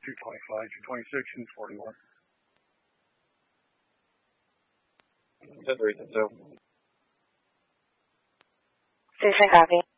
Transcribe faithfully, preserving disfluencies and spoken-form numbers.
two twenty-five, two twenty-six, and forty-one. ten three, ten two. Station copy.